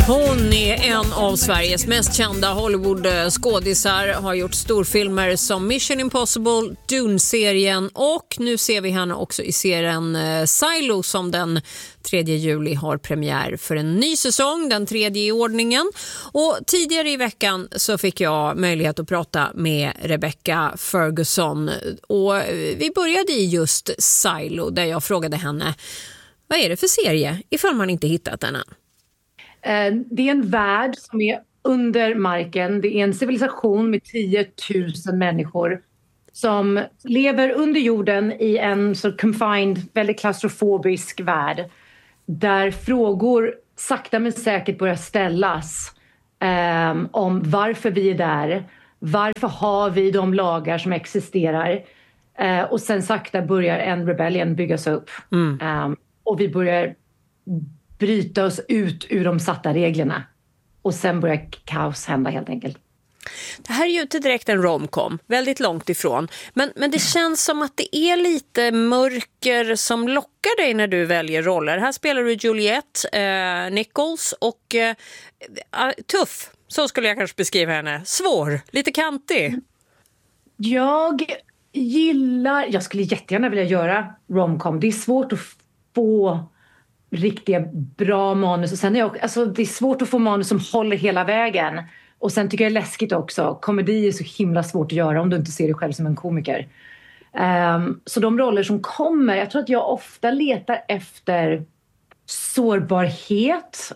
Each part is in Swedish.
Hon är en av Sveriges mest kända Hollywood-skådisar, har gjort storfilmer som Mission Impossible, Dune-serien och nu ser vi henne också i serien Silo som den 3 juli har premiär för en ny säsong, den 3:e i ordningen. Och tidigare i veckan så fick jag möjlighet att prata med Rebecca Ferguson och vi började i just Silo där jag frågade henne, vad är det för serie ifall man inte hittat den än? Det är en värld som är under marken. Det är en civilisation med 10 000 människor som lever under jorden i en så confined, väldigt klaustrofobisk värld. Där frågor sakta men säkert börjar ställas om varför vi är där. Varför har vi de lagar som existerar? Och sen sakta börjar en rebellion byggas upp. Och vi börjar bryta oss ut ur de satta reglerna. Och sen börjar kaos hända helt enkelt. Det här är ju inte direkt en romcom, väldigt långt ifrån. Men det känns som att det är lite mörker som lockar dig när du väljer roller. Här spelar du Juliette Nichols och tuff, så skulle jag kanske beskriva henne. Svår, lite kantig. Jag skulle jättegärna vilja göra romcom. Det är svårt att få riktiga bra manus och sen det är svårt att få manus som håller hela vägen och sen tycker jag det är läskigt också. Komedi är så himla svårt att göra om du inte ser dig själv som en komiker. Så de roller som kommer, jag tror att jag ofta letar efter sårbarhet,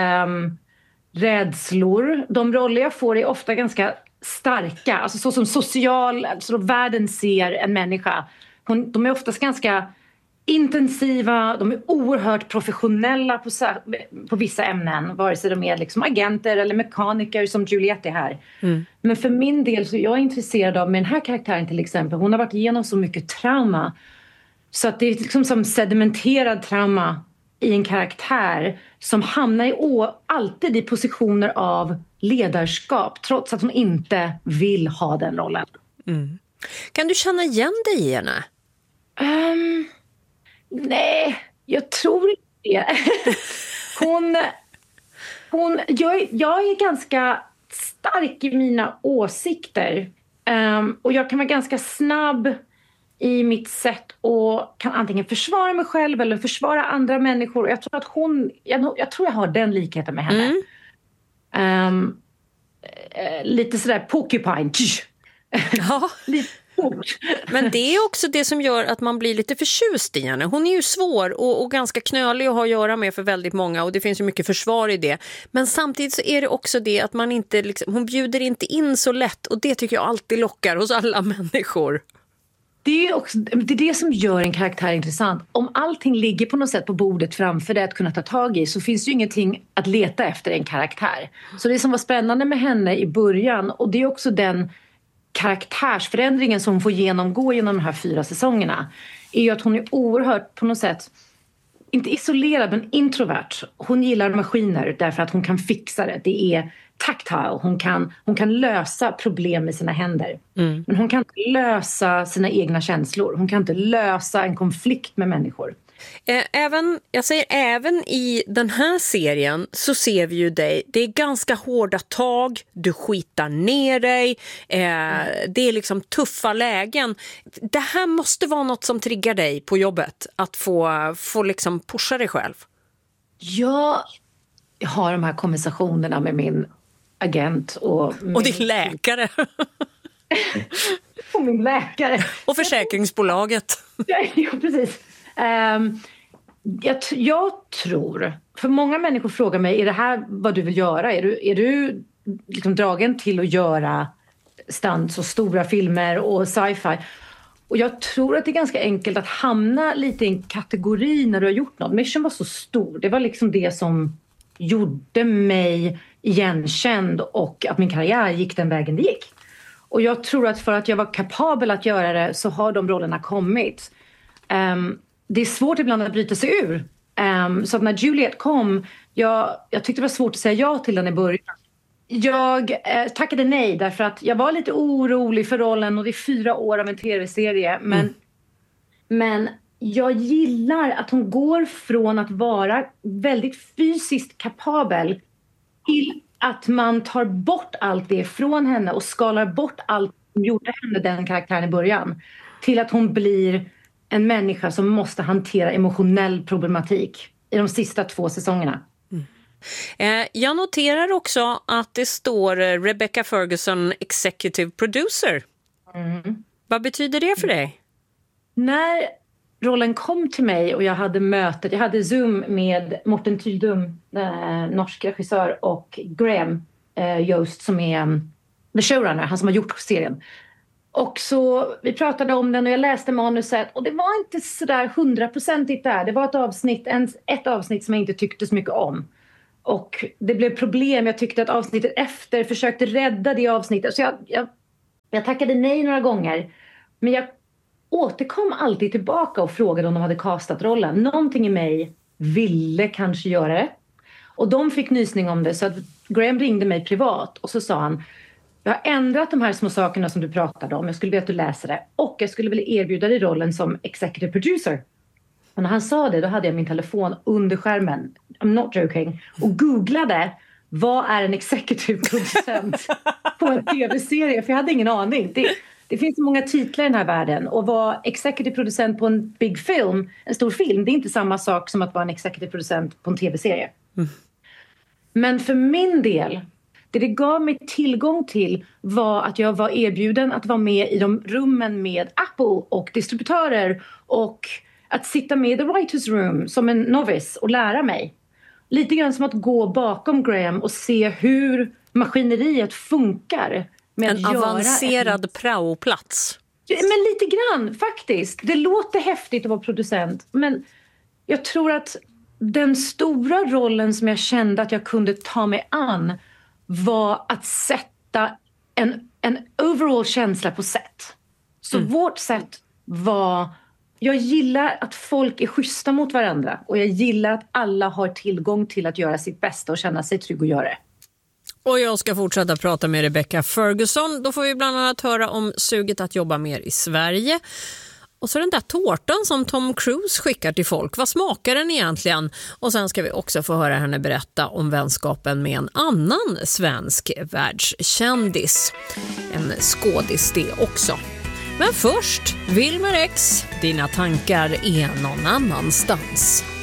rädslor. De roller jag får är ofta ganska starka, alltså så som så världen ser en människa. De är oftast ganska intensiva, de är oerhört professionella på vissa ämnen, vare sig de är liksom agenter eller mekaniker som Juliette är här. Men för min del så är jag intresserad av med den här karaktären till exempel, hon har varit igenom så mycket trauma så att det är liksom som sedimenterad trauma i en karaktär som hamnar alltid i positioner av ledarskap trots att hon inte vill ha den rollen. Kan du känna igen dig i henne? Nej, jag tror inte det. Jag är ganska stark i mina åsikter. Och jag kan vara ganska snabb i mitt sätt och kan antingen försvara mig själv eller försvara andra människor. Jag tror att jag tror jag har den likheten med henne. Lite sådär porcupine. Ja. Men det är också det som gör att man blir lite förtjust i henne. Hon är ju svår och ganska knölig att ha att göra med för väldigt många och det finns ju mycket försvar i det. Men samtidigt så är det också det att man inte hon bjuder inte in så lätt och det tycker jag alltid lockar hos alla människor. Det är det som gör en karaktär intressant. Om allting ligger på något sätt på bordet framför dig att kunna ta tag i så finns det ju ingenting att leta efter en karaktär. Så det som var spännande med henne i början och det är också den karaktärsförändringen som hon får genomgå genom de här 4 säsongerna är ju att hon är oerhört på något sätt inte isolerad men introvert. Hon gillar maskiner därför att hon kan fixa det. Det är tactile. Hon kan lösa problem med sina händer. Men hon kan inte lösa sina egna känslor. Hon kan inte lösa en konflikt med människor. Även i den här serien så ser vi ju dig, det är ganska hårda tag, du skitar ner dig, det är liksom tuffa lägen. Det här måste vara något som triggar dig på jobbet, att få liksom pusha dig själv. Jag har de här konversationerna med min agent och din läkare. Och min läkare. Och försäkringsbolaget. Ja, precis. Jag tror, för många människor frågar mig, är det här vad du vill göra? Är du liksom dragen till att göra stunts och stora filmer och sci-fi? Och jag tror att det är ganska enkelt att hamna lite i en kategori när du har gjort något. Mission var så stor, det var liksom det som gjorde mig igenkänd och att min karriär gick den vägen det gick. Och jag tror att för att jag var kapabel att göra det så har de rollerna kommit. Det är svårt ibland att bryta sig ur. Så att när Juliette kom, jag tyckte det var svårt att säga ja till den i början. Jag tackade nej därför att jag var lite orolig för rollen och det är 4 år av en tv-serie. Men jag gillar att hon går från att vara väldigt fysiskt kapabel till att man tar bort allt det från henne och skalar bort allt som gjorde henne den karaktären i början, till att hon blir en människa som måste hantera emotionell problematik i de sista 2 säsongerna. Jag noterar också att det står Rebecca Ferguson, executive producer. Vad betyder det för dig? När rollen kom till mig och jag hade Zoom med Morten Tyldum, norsk regissör, och Graham Yost som är the showrunner, han som har gjort serien. Och så vi pratade om den och jag läste manuset och det var inte sådär 100% där. Det var ett avsnitt som jag inte tyckte så mycket om. Och det blev problem. Jag tyckte att avsnittet efter försökte rädda det avsnittet. Så jag tackade nej några gånger. Men jag återkom alltid tillbaka och frågade om de hade castat rollen. Någonting i mig ville kanske göra det. Och de fick nysning om det. Så att Graham ringde mig privat och så sa han: jag har ändrat de här små sakerna som du pratade om. Jag skulle vilja att du läser det. Och jag skulle vilja erbjuda dig rollen som executive producer. Och när han sa det, då hade jag min telefon under skärmen, I'm not joking, och googlade vad är en executive producent på en tv-serie. För jag hade ingen aning. Det finns så många titlar i den här världen. Och vara executive producent på en big film, en stor film, det är inte samma sak som att vara en executive producent på en tv-serie. Men för min del, det gav mig tillgång till var att jag var erbjuden att vara med i de rummen med Apple och distributörer och att sitta med i the writers room som en novice och lära mig. Lite grann som att gå bakom Graham och se hur maskineriet funkar. Med en att avancerad praoplats. Men lite grann faktiskt. Det låter häftigt att vara producent. Men jag tror att den stora rollen som jag kände att jag kunde ta mig an var att sätta en overall känsla på set. Så vårt sätt var... Jag gillar att folk är schyssta mot varandra. Och jag gillar att alla har tillgång till att göra sitt bästa och känna sig trygg och göra det. Och jag ska fortsätta prata med Rebecca Ferguson. Då får vi bland annat höra om suget att jobba mer i Sverige. Och så den där tårtan som Tom Cruise skickar till folk. Vad smakar den egentligen? Och sen ska vi också få höra henne berätta om vänskapen med en annan svensk världskändis. En skådis det också. Men först, Wilmer X, dina tankar är någon annanstans.